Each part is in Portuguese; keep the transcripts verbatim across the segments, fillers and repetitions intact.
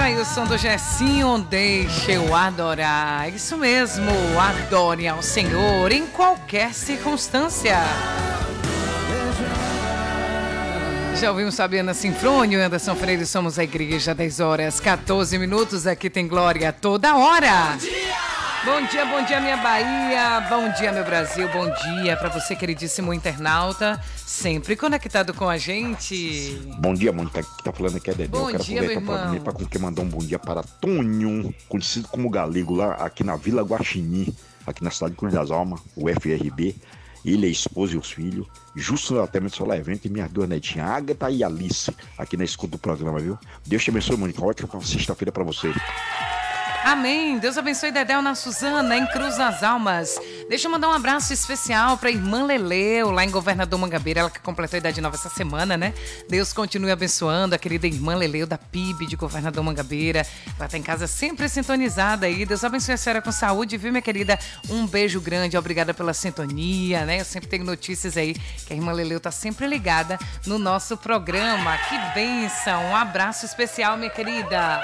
aí o som do Gessinho, deixa eu adorar. Isso mesmo, adore ao Senhor em qualquer circunstância. Já ouvimos Fabiana Sinfrônio, Anderson Freire, somos a igreja, dez horas, quatorze minutos, aqui tem glória toda hora. Bom dia! Bom dia, bom dia minha Bahia, bom dia meu Brasil, bom dia para você queridíssimo internauta, sempre conectado com a gente. Bom dia, Mônica, que tá falando aqui é Dedé. Bom Eu quero dia, aproveitar para mandar um bom dia para Tonho, conhecido como Galego, lá aqui na Vila Guaxinim, aqui na cidade de Cruz das Almas, o F R B. Ele, a esposa e os filhos, justo até o Solar Evento, e minhas duas netinhas, Agatha e Alice, aqui na escuta do programa, viu? Deus te abençoe, Mônica. Ótima sexta-feira para você. Amém. Deus abençoe Dedéu na Suzana, em Cruz das Almas. Deixa eu mandar um abraço especial para a irmã Leleu, lá em Governador Mangabeira, ela que completou a idade nova essa semana, né? Deus continue abençoando a querida irmã Leleu da P I B de Governador Mangabeira. Ela tá em casa sempre sintonizada aí. Deus abençoe a senhora com saúde, viu, minha querida? Um beijo grande, obrigada pela sintonia, né? Eu sempre tenho notícias aí que a irmã Leleu tá sempre ligada no nosso programa. Que bênção! Um abraço especial, minha querida.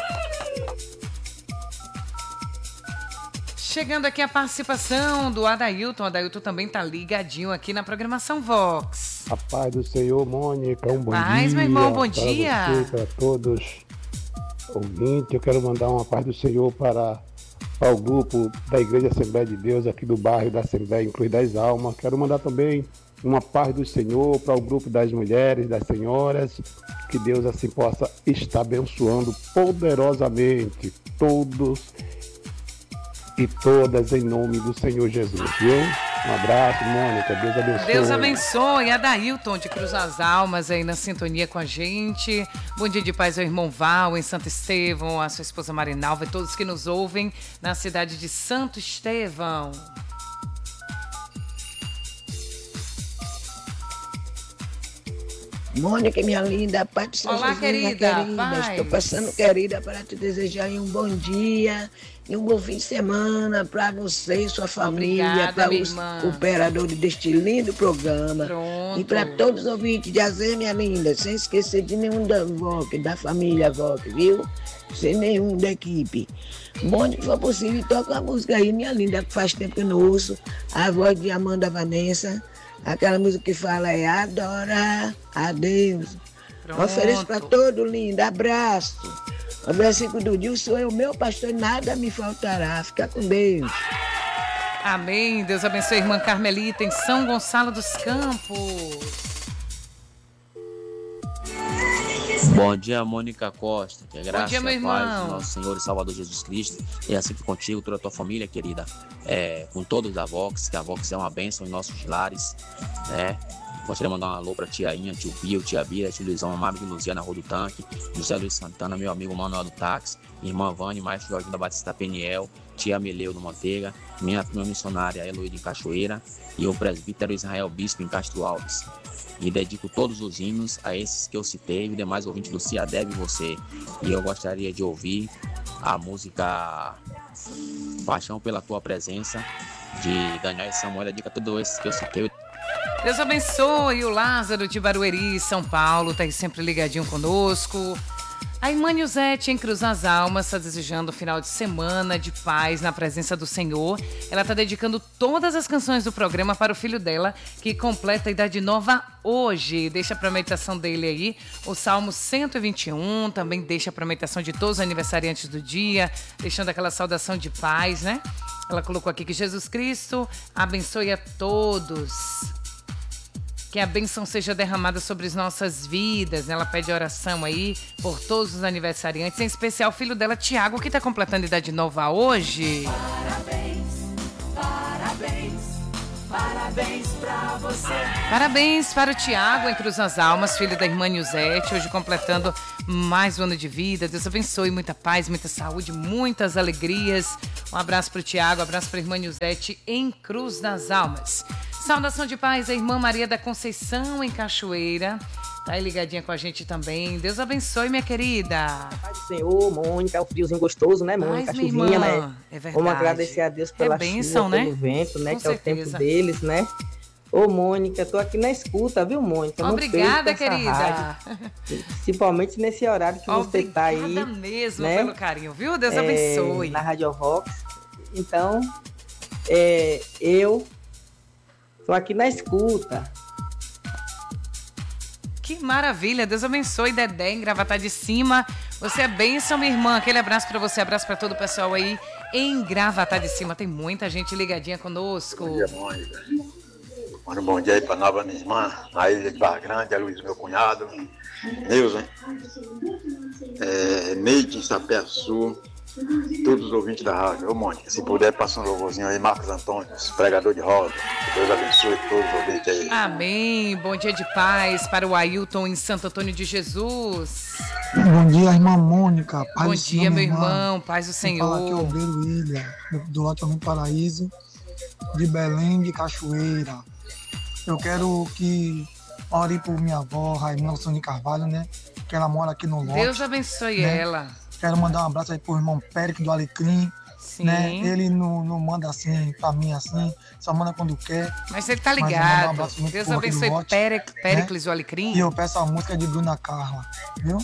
Chegando aqui a participação do Adailton. O Adailton também tá ligadinho aqui na programação Vox. A paz do Senhor, Mônica, um bom paz, dia. Meu irmão, bom para dia. Você, para todos ouvintes. Eu quero mandar uma paz do Senhor para, para o grupo da Igreja Assembleia de Deus aqui do bairro da Assembleia em Cruz das Almas. Quero mandar também uma paz do Senhor para o grupo das mulheres, das senhoras. Que Deus assim possa estar abençoando poderosamente todos e todas em nome do Senhor Jesus, viu? Um abraço, Mônica, Deus abençoe. Deus abençoe, Adailton de Cruz das Almas aí na sintonia com a gente. Bom dia de paz ao irmão Val em Santo Estevão, a sua esposa Marinalva e todos que nos ouvem na cidade de Santo Estevão. Mônica, minha linda, Pai do Senhor. Olá, Jesus, querida, querida. Estou passando, querida, para te desejar um bom dia e um bom fim de semana para você e sua família, para os operadores deste lindo programa. Pronto. E para todos os ouvintes de Azé, minha linda, sem esquecer de nenhum da Vox, da família Vox, viu? Sem nenhum da equipe. Mônica, se for possível, toca a música aí, minha linda, que faz tempo que eu não ouço, a voz de Amanda Vanessa. Aquela música que fala é adora a Deus. Pronto. Ofereço para todo lindo. Abraço. O versículo do dia, o Senhor é o meu pastor e nada me faltará. Fica com Deus. Amém. Deus abençoe a irmã Carmelita em São Gonçalo dos Campos. Bom dia, Mônica Costa. Que a graça dia, e a paz do nosso Senhor e Salvador Jesus Cristo e assim contigo, toda a tua família, querida. É, com todos da Vox, que a Vox é uma bênção em nossos lares, né? Gostaria de mandar um alô pra tia Inha, tio Pio, tia Bira, tio Luizão, Amável de Luzia na Rua do Tanque, José Luiz Santana, meu amigo Manuel do Táxi, irmã Vânia, maestro Jorge da Batista Peniel, tia Meleu do Manteiga, minha prima missionária Heloísa em Cachoeira e o presbítero Israel Bispo em Castro Alves. E dedico todos os hinos a esses que eu citei e os demais ouvintes do Cia Deve Você. E eu gostaria de ouvir a música Paixão pela Tua Presença, de Daniel e Samuel, dedica a todos esses que eu citei. Deus abençoe o Lázaro de Barueri, São Paulo, tá aí sempre ligadinho conosco. A irmã Nilzete em Cruz das Almas está desejando um final de semana de paz na presença do Senhor. Ela está dedicando todas as canções do programa para o filho dela, que completa a idade nova hoje. Deixa para a meditação dele aí o Salmo cento e vinte e um, também deixa para a meditação de todos os aniversariantes do dia, deixando aquela saudação de paz, né? Ela colocou aqui que Jesus Cristo abençoe a todos. Que a bênção seja derramada sobre as nossas vidas. Ela pede oração aí por todos os aniversariantes, em especial o filho dela, Tiago, que está completando idade nova hoje. Parabéns, parabéns, parabéns pra você. Parabéns para o Tiago em Cruz das Almas, filho da irmã Nilzete, hoje completando mais um ano de vida. Deus abençoe, muita paz, muita saúde, muitas alegrias. Um abraço para o Tiago, um abraço para a irmã Nilzete em Cruz das Almas. Saudação de paz, a irmã Maria da Conceição em Cachoeira. Tá aí ligadinha com a gente também. Deus abençoe, minha querida. Paz do Senhor, Mônica, é o friozinho gostoso, né, Mônica? Paz, a chuvinha, né? É verdade. Vamos agradecer a Deus pela é bênção, chuva, né? pelo vento, né? Com que certeza. É o tempo deles, né? Ô, Mônica, tô aqui na escuta, viu, Mônica? Não Obrigada, perca essa querida. rádio, principalmente nesse horário que você tá aí. Obrigada mesmo né? pelo carinho, viu? Deus É, abençoe. na Rádio Vox. Então, é, eu tô aqui na escuta. Que maravilha, Deus abençoe, Dedé, em Gravatá de Cima. Você é bênção, minha irmã. Aquele abraço pra você, abraço pra todo o pessoal aí em Gravatá de Cima. Tem muita gente ligadinha conosco. Bom dia, Mônica. Manda um bom dia aí pra nova minha irmã, na ilha de Barra Grande, a Luiz, meu cunhado, Neuza, é, Neide em Sapé-Sul, todos os ouvintes da rádio. Ô, Mônica, se puder, passa um louvorzinho aí, Marcos Antônio, pregador de roda. Que Deus abençoe todos os ouvintes aí. Amém. Bom dia de paz para o Ailton em Santo Antônio de Jesus. Bom dia, irmã Mônica. Paz Bom do dia, Senhor, meu minha irmão. Paz do Quem fala aqui é o Senhor. Beiro William, do Lote do Paraíso, de Belém de Cachoeira. Eu quero que ore por minha avó, Raimunda Sônia Carvalho, né? Que ela mora aqui no Lote. Deus abençoe né? ela. Quero mandar um abraço aí pro irmão Périco do Alecrim. Sim. Né? Ele não, não manda assim pra mim assim, só manda quando quer. Mas ele tá Mas eu mando um ligado. abraço muito Deus pro aqui do abençoe Lote, Péric, né? Péricles, o Alecrim. E eu peço a música de Bruna Carla, viu?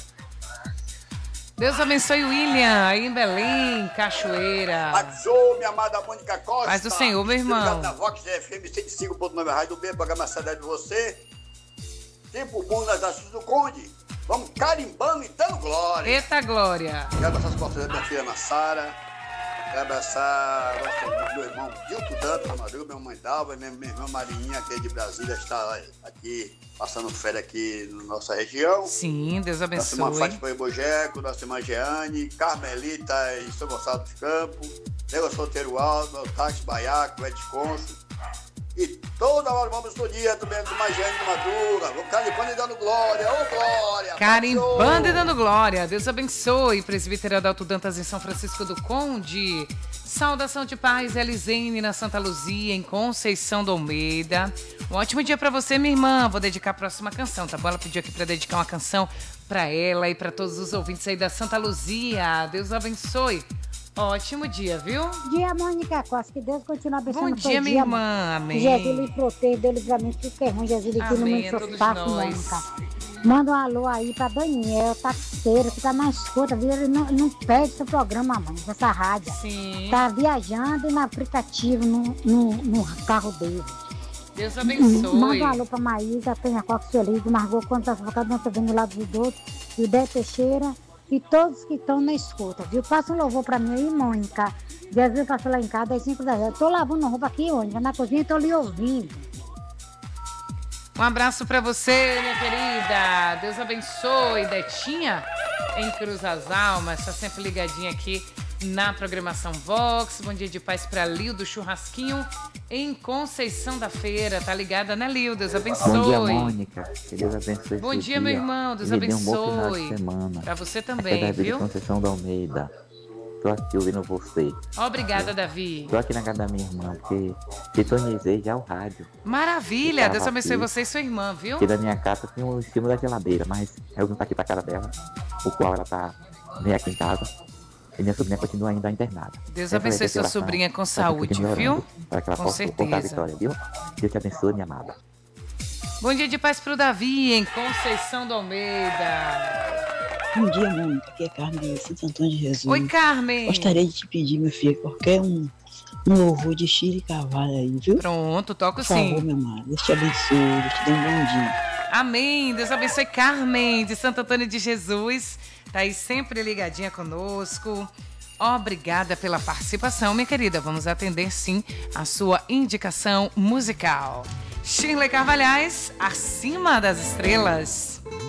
Deus abençoe William, aí em Belém, Cachoeira. Abençoe, minha amada Mônica Costa. Paz do Senhor, meu irmão. Ligado na Vox F M cento e cinco ponto nove Rádio do Bem, programa Saudade de Você. Tempo bom nas ações do Conde. Vamos carimbando e dando glória. Eita glória. Quero abraçar as portas da minha filha Ana Sara. Quero abraçar meu irmão Dilto Dantas, Madruga, minha mãe Dalva, minha, minha irmã Marinha, que é de Brasília, está aqui, passando férias aqui na nossa região. Sim, Deus Nossa irmã abençoe. Fátima Bojeco, nossa irmã Jeane, Carmelita em São Gonçalo dos Campos, Nego Solteiro Aldo, Táxi Baiaco, Ed Conso. E toda hora vamos no dia também do Magiane do Madruga. Vou carimbando e dando glória, ô glória! Carimbando e dando glória. Deus abençoe. Presbítero Adalto Dantas em São Francisco do Conde. Saudação de paz, Elisene na Santa Luzia, em Conceição do Almeida. Um ótimo dia pra você, minha irmã. Vou dedicar a próxima canção, tá bom? Ela pediu aqui pra dedicar uma canção pra ela e pra todos os ouvintes aí da Santa Luzia. Deus abençoe. Ótimo dia, viu? Bom dia, Mônica Costa. Que Deus continue abençoando. Bom dia, minha irmã. Amém. Jesus lhe proteja, dê livramento, tudo que é ruim. Jesus lhe tira no Amém, meio a do todos seu espaço, nós. Mônica. Manda um alô aí pra Daniel, taxeiro, que tá na escuta, viu? Ele não, não perde seu programa, mãe, dessa rádio. Sim. Tá viajando no aplicativo, no, no, no carro dele. Deus abençoe. Manda um alô pra Maísa, Penha Cox Feliz, Margot Quantas Advogadas, Nossa Vendo do Lado dos Outros, Judé Teixeira e todos que estão na escuta, viu? Passa um louvor pra mim aí, Mônica. Jesus passou lá em casa, às cinco da tarde. Tô lavando roupa aqui, Mônica, na cozinha, tô lhe ouvindo. Um abraço pra você, minha querida. Deus abençoe. Detinha em Cruz das Almas. Tá sempre ligadinha aqui na programação Vox. Bom dia de paz pra Lil do Churrasquinho em Conceição da Feira. Tá ligada, né, Lil? Deus abençoe. Bom dia, Mônica. Que Deus abençoe. Bom seu dia, meu irmão. Deus e me dê um bom final abençoe. de semana. Pra você Aqui é também, Davi viu? de Conceição da Almeida. Tô aqui ouvindo você. Obrigada, Davi. Tô aqui na casa da minha irmã, porque sintonizei já o rádio. Maravilha. Tava Deus abençoe aqui. você e sua irmã, viu? Aqui da minha casa tem um em cima da geladeira, mas eu vim aqui pra casa dela, o qual ela tá meio aqui em casa. E minha sobrinha continua ainda internada. Deus Sempre abençoe vai ter sua oração sobrinha com pra que saúde, continue viu? orando, Para que ela Com possa contar a certeza. vitória, viu? Deus te abençoe, minha amada. Bom dia de paz pro Davi em Conceição do Almeida. Bom dia, Mônica. Aqui é Carmen de Santo Antônio de Jesus. Oi, Carmen. Gostaria de te pedir, meu filho, qualquer um, um louvor de Chile Carvalho aí, viu? Pronto, toco Por sim. favor, meu amado. Deus te abençoe, Deus te dê um bom dia. Amém. Deus abençoe Carmen de Santo Antônio de Jesus. Tá aí sempre ligadinha conosco. Obrigada pela participação, minha querida. Vamos atender, sim, a sua indicação musical. Shirley Carvalhais, Acima das Estrelas.